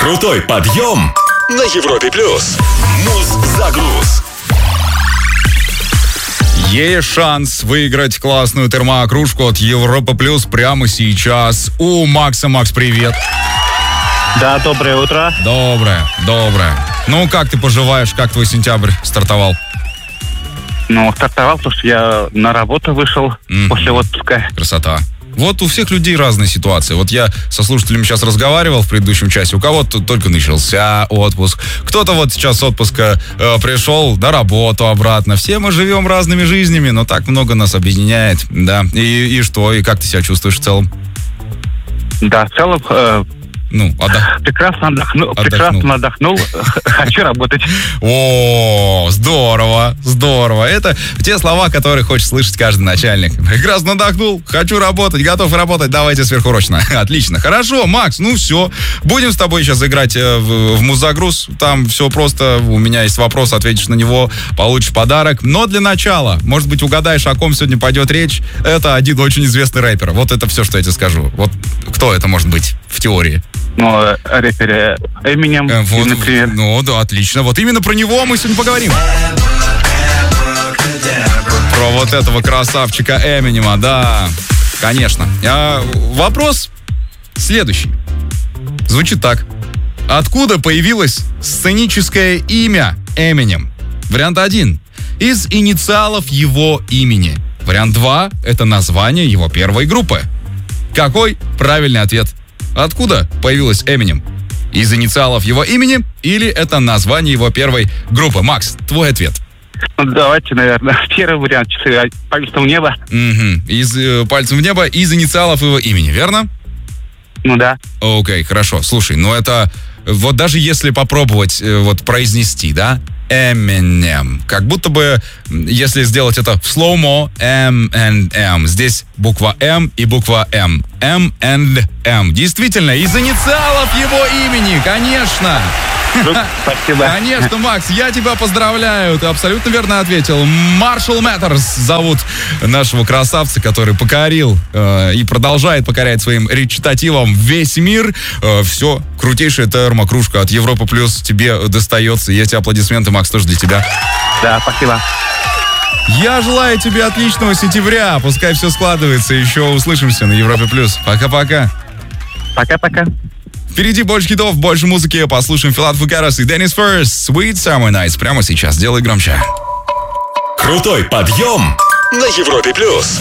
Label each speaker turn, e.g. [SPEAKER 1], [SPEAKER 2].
[SPEAKER 1] Крутой подъем на Европе плюс. Муз-загруз.
[SPEAKER 2] Есть шанс выиграть классную термокружку от Европа Плюс прямо сейчас. У Макса. Макс, привет.
[SPEAKER 3] Да, доброе утро.
[SPEAKER 2] Доброе. Ну, как ты поживаешь? Как твой сентябрь стартовал?
[SPEAKER 3] Стартовал, потому что я на работу вышел после отпуска.
[SPEAKER 2] Красота. Вот у всех людей разные ситуации. Вот я со слушателями сейчас разговаривал в предыдущем часе. У кого-то только начался отпуск. Кто-то вот сейчас с отпуска пришел на работу обратно. Все мы живем разными жизнями, но так много нас объединяет. Да. И что? И как ты себя чувствуешь в целом?
[SPEAKER 3] Да, в целом... Прекрасно отдохнул. Хочу работать.
[SPEAKER 2] О, здорово. Это те слова, которые хочет слышать каждый начальник. Прекрасно отдохнул, хочу работать, готов работать, давайте сверхурочно. Отлично. Хорошо, Макс, все. Будем с тобой сейчас играть в муз-загруз. Там все просто. У меня есть вопрос, ответишь на него, получишь подарок. Но для начала, может быть, угадаешь, о ком сегодня пойдет речь. Это один очень известный рэпер. Вот это все, что я тебе скажу. Вот кто это может быть в теории?
[SPEAKER 3] Рэпер Эминем, например.
[SPEAKER 2] Да, отлично. Вот именно про него мы сегодня поговорим. Про вот этого красавчика Эминема, да, конечно. Вопрос следующий. Звучит так. Откуда появилось сценическое имя Эминем? Вариант 1. Из инициалов его имени. Вариант 2. Это название его первой группы. Какой правильный ответ? Откуда появилась Эминем? Из инициалов его имени или это название его первой группы? Макс, твой ответ.
[SPEAKER 3] Давайте, наверное, первый вариант. Пальцем в небо.
[SPEAKER 2] Из пальцем в небо, из инициалов его имени, верно?
[SPEAKER 3] Да.
[SPEAKER 2] Окей, хорошо. Слушай, это... Вот даже если попробовать произнести, да? Eminem. Как будто бы, если сделать это в слоумо, M&M. Здесь буква М и буква М. M&M. Действительно, из инициалов его имени, конечно.
[SPEAKER 3] Спасибо.
[SPEAKER 2] Конечно, Макс, я тебя поздравляю. Ты абсолютно верно ответил. Marshall Mathers зовут нашего красавца, который покорил и продолжает покорять своим речитативом весь мир. Все, крутейшая термокружка от Европа Плюс тебе достается. Есть аплодисменты, Макс, тоже для тебя.
[SPEAKER 3] Да, спасибо.
[SPEAKER 2] Я желаю тебе отличного сентября. Пускай все складывается. Еще услышимся на Европе Плюс. Пока-пока.
[SPEAKER 3] Пока-пока.
[SPEAKER 2] Впереди больше хитов, больше музыки. Послушаем Филат Фукарас и Деннис Ферст. Sweet Summer Nights. Прямо сейчас. Делай громче.
[SPEAKER 1] Крутой подъем на Европе Плюс.